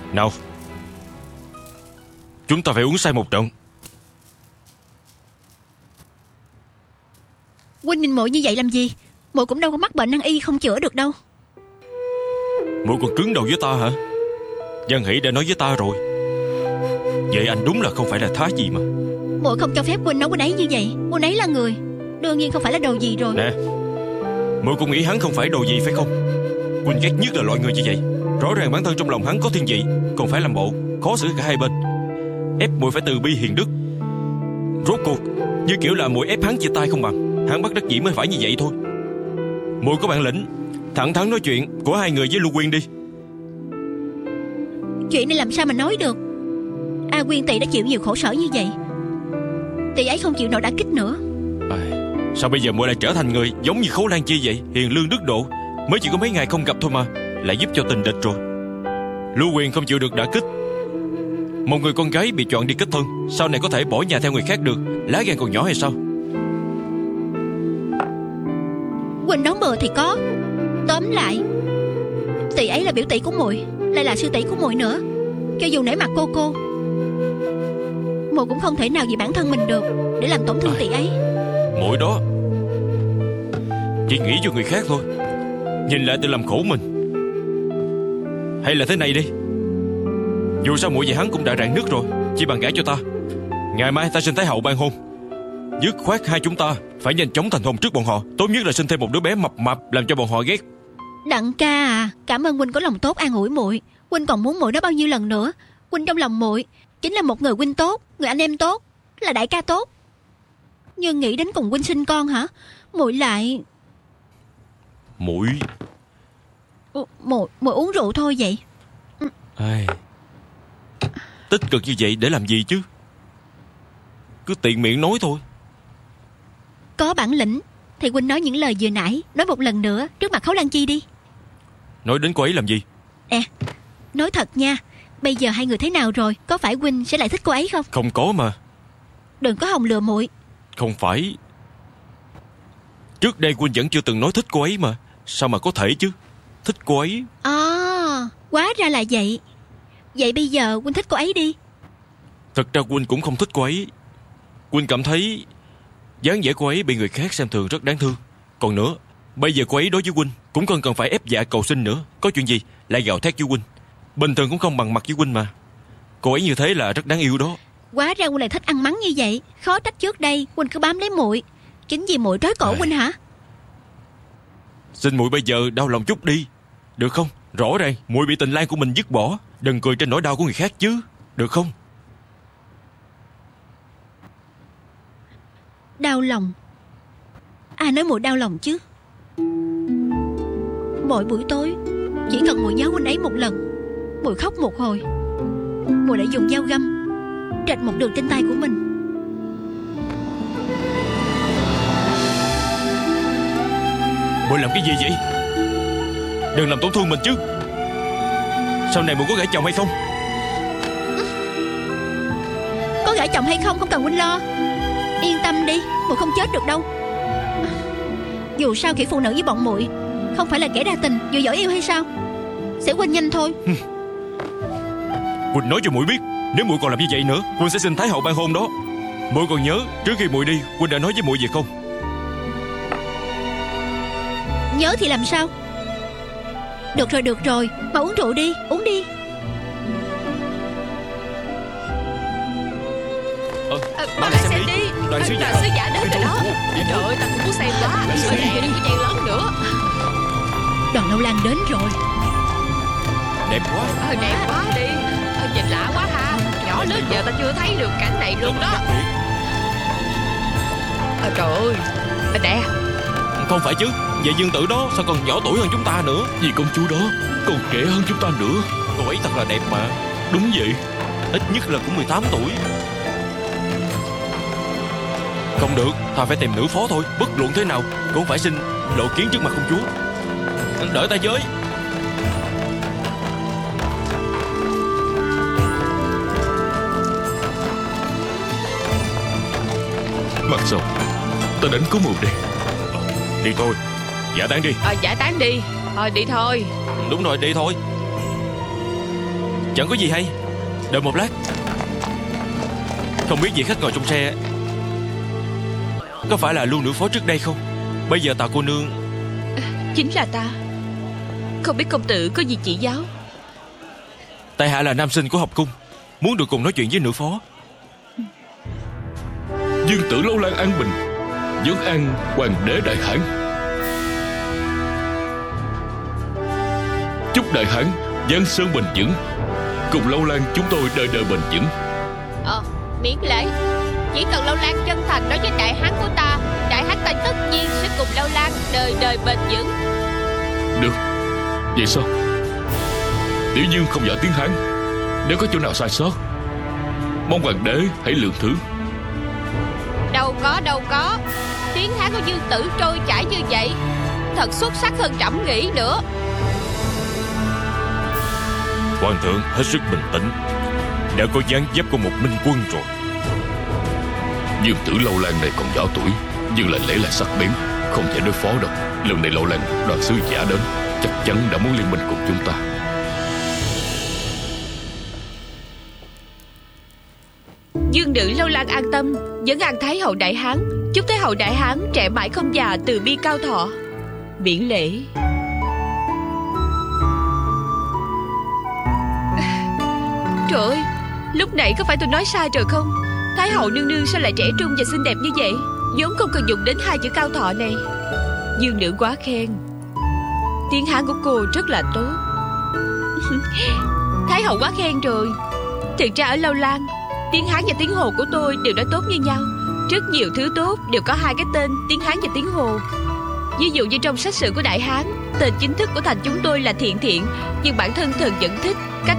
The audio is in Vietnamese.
Nào, chúng ta phải uống say một trận. Huynh nhìn muội như vậy làm gì? Muội cũng đâu có mắc bệnh nan y không chữa được đâu. Muội còn cứng đầu với ta hả? Văn Hỷ đã nói với ta rồi. Vậy anh đúng là không phải là thá gì mà. Muội không cho phép huynh nói huynh ấy như vậy. Huynh ấy là người, đương nhiên không phải là đồ gì rồi. Nè, muội cũng nghĩ hắn không phải đồ gì phải không? Huynh ghét nhất là loại người như vậy. Rõ ràng bản thân trong lòng hắn có thiên vị, còn phải làm bộ khó xử cả hai bên, ép muội phải từ bi hiền đức. Rốt cuộc như kiểu là muội ép hắn chia tay không bằng. Hắn bất đắc dĩ mới phải như vậy thôi. Muội có bản lĩnh, thẳng thắn nói chuyện của hai người với Lưu Quyên đi. Chuyện này làm sao mà nói được? A Quyên tỷ đã chịu nhiều khổ sở như vậy, tỷ ấy không chịu nổi đả kích nữa. Sao bây giờ muội lại trở thành người giống như Khấu Lan Chi vậy? Hiền lương đức độ, mới chỉ có mấy ngày không gặp thôi mà lại giúp cho tình địch rồi. Lưu Quyên không chịu được đả kích. Một người con gái bị chọn đi kết thân, sau này có thể bỏ nhà theo người khác được, lá gan còn nhỏ hay sao? Huynh nói bừa thì có. Tóm lại, tỷ ấy là biểu tỷ của muội, lại là sư tỷ của muội nữa. Cho dù nể mặt cô, muội cũng không thể nào vì bản thân mình được để làm tổn thương tỷ ấy. Muội đó chỉ nghĩ cho người khác thôi, nhìn lại tự làm khổ mình. Hay là thế này đi, dù sao muội và hắn cũng đã rạn nứt rồi, chỉ bằng gả cho ta. Ngày mai ta xin Thái hậu ban hôn. Dứt khoát hai chúng ta phải nhanh chóng thành hôn trước bọn họ. Tốt nhất là sinh thêm một đứa bé mập mạp làm cho bọn họ ghét. Đặng ca à, cảm ơn huynh có lòng tốt an ủi muội. Huynh còn muốn muội nói bao nhiêu lần nữa. Huynh trong lòng muội chính là một người huynh tốt, người anh em tốt, là đại ca tốt. Nhưng nghĩ đến cùng huynh sinh con hả, muội lại... Muội uống rượu thôi vậy. Tích cực như vậy để làm gì chứ? Cứ tiện miệng nói thôi. Có bản lĩnh thì huynh nói những lời vừa nãy, nói một lần nữa trước mặt Khấu Lan Chi đi. Nói đến cô ấy làm gì? Nói thật nha, bây giờ hai người thế nào rồi? Có phải huynh sẽ lại thích cô ấy không? Không có mà. Đừng có hòng lừa muội. Không phải. Trước đây huynh vẫn chưa từng nói thích cô ấy mà. Sao mà có thể chứ? Thích cô ấy. Hóa ra là vậy. Vậy bây giờ huynh thích cô ấy đi. Thật ra huynh cũng không thích cô ấy. Huynh cảm thấy dáng vẻ cô ấy bị người khác xem thường rất đáng thương. Còn nữa, bây giờ cô ấy đối với huynh cũng không cần phải ép dạ cầu xin nữa. Có chuyện gì lại gào thét với huynh. Bình thường cũng không bằng mặt với huynh mà. Cô ấy như thế là rất đáng yêu đó. Hóa ra huynh lại thích ăn mắng như vậy. Khó trách trước đây huynh cứ bám lấy muội. Chính vì muội trói cổ huynh hả? Xin muội bây giờ đau lòng chút đi, được không? Rõ ràng muội bị tình lang của mình dứt bỏ. Đừng cười trên nỗi đau của người khác chứ, được không? Đau lòng? Ai nói muội đau lòng chứ? Mỗi buổi tối chỉ cần muội nhớ huynh ấy một lần, muội khóc một hồi. Muội đã dùng dao găm rạch một đường trên tay của mình. Muội làm cái gì vậy? Đừng làm tổn thương mình chứ. Sau này muội có gả chồng hay không? Có gả chồng hay không không cần huynh lo. Yên tâm đi, muội không chết được đâu. Dù sao kỹ phụ nữ với bọn muội không phải là kẻ đa tình vừa giỏi yêu hay sao? Sẽ quên nhanh thôi. Huynh nói cho muội biết, nếu muội còn làm như vậy nữa, huynh sẽ xin Thái hậu ban hôn đó. Muội còn nhớ trước khi muội đi, huynh đã nói với muội gì không? Nhớ thì làm sao? Được rồi, mà uống rượu đi, uống đi. Mau lại xem đi. Đoàn sứ giả đến rồi đó. Trời ơi, ta cũng muốn xem quá. Ở đây đừng có chen lấn nữa. Đoàn Lâu Lan đến rồi. Đẹp quá. Đẹp quá đi. Nhìn lạ quá ha. Nhỏ đến giờ ta chưa thấy được cảnh này luôn đó. Trời ơi. Nè. Không phải chứ, về dương tử đó sao còn nhỏ tuổi hơn chúng ta nữa. Vì công chúa đó còn trẻ hơn chúng ta nữa. Cô ấy thật là đẹp mà. Đúng vậy, ít nhất là cũng 18 tuổi. Không được, ta phải tìm nữ phó thôi. Bất luận thế nào cũng phải xin lộ kiến trước mặt công chúa. Đợi ta với. Mặt sầu, ta đến có một đi. Đi thôi, giải tán đi. Giải tán đi. Thôi đi thôi. Đúng rồi, đi thôi. Chẳng có gì hay. Đợi một lát. Không biết vị khách ngồi trong xe có phải là Lưu nữ phó trước đây không? Bây giờ Tạ cô nương. Chính là ta. Không biết công tử có gì chỉ giáo? Tại hạ là nam sinh của học cung, muốn được cùng nói chuyện với nữ phó. Dương tử Lâu Lan an bình, vấn an hoàng đế Đại Hán. Chúc Đại Hán giang sơn bền vững, cùng Lâu Lan chúng tôi đời đời bền vững. Miễn lễ. Chỉ cần Lâu Lan chân thành nói với Đại Hán của ta, Đại Hán ta tất nhiên sẽ cùng Lâu Lan đời đời bền vững. Được. Vậy sao? Tiểu Dương không giỏi tiếng Hán, nếu có chỗ nào sai sót, mong hoàng đế hãy lượng thứ. Đâu có. Tiếng Hán của Dương tử trôi chảy như vậy, thật xuất sắc hơn trẫm nghĩ nữa. Hoàng thượng hết sức bình tĩnh, đã có dáng dấp của một minh quân rồi. Dương tử Lâu Lan này còn nhỏ tuổi, nhưng lại lẽ lại sắc bén, không thể đối phó đâu. Lần này Lâu Lan đoàn sứ giả đến, chắc chắn đã muốn liên minh cùng chúng ta. Dương nữ Lâu Lan an tâm, vẫn an Thái hậu Đại Hán. Chúc Thái hậu Đại Hán trẻ mãi không già, từ bi cao thọ. Miễn lễ. Trời ơi, lúc nãy có phải tôi nói sai rồi không? Thái hậu nương nương sao lại trẻ trung và xinh đẹp như vậy, vốn không cần dùng đến hai chữ cao thọ này. Dương nữ quá khen. Tiếng Hán của cô rất là tốt. Thái hậu quá khen rồi. Thực ra ở Lâu Lan, tiếng Hán và tiếng Hồ của tôi đều nói tốt như nhau. Rất nhiều thứ tốt đều có hai cái tên, tiếng Hán và tiếng Hồ. Ví dụ như trong sách sử của Đại Hán, tên chính thức của thành chúng tôi là Thiện Thiện, nhưng bản thân thần vẫn thích